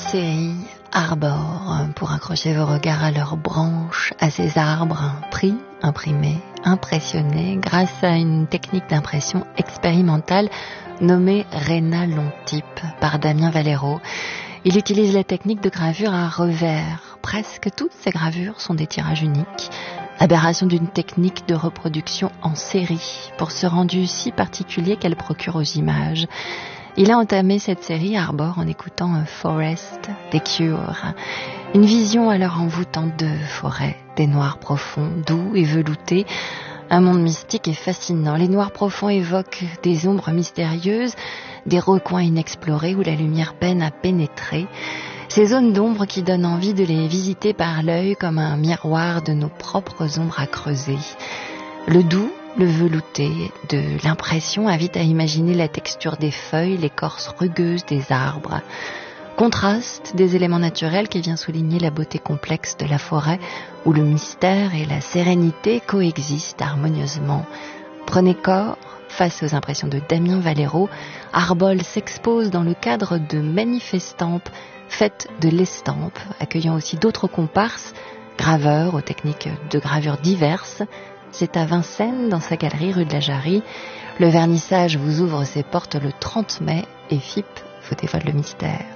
série Arbor pour accrocher vos regards à leurs branches, à ces arbres pris, imprimés, impressionnés grâce à une technique d'impression expérimentale nommée Réna Long-Type par Damien Valero. Il utilise la technique de gravure à revers. Presque toutes ces gravures sont des tirages uniques, aberration d'une technique de reproduction en série pour ce rendu si particulier qu'elle procure aux images. Il a entamé cette série Arbor en écoutant Forest des Cure. Une vision alors envoûtante de forêt, des noirs profonds, doux et veloutés, un monde mystique et fascinant. Les noirs profonds évoquent des ombres mystérieuses, des recoins inexplorés où la lumière peine à pénétrer. Ces zones d'ombre qui donnent envie de les visiter par l'œil comme un miroir de nos propres ombres à creuser. Le doux, le velouté de l'impression invite à imaginer la texture des feuilles, l'écorce rugueuse des arbres. Contraste des éléments naturels qui vient souligner la beauté complexe de la forêt où le mystère et la sérénité coexistent harmonieusement. Prenez corps face aux impressions de Damien Valero. Arbol s'expose dans le cadre de manifestampes faites de l'estampe, accueillant aussi d'autres comparses, graveurs aux techniques de gravure diverses. C'est à Vincennes, dans sa galerie rue de la Jarrie. Le vernissage vous ouvre ses portes le 30 mai et FIP vous dévoile le mystère.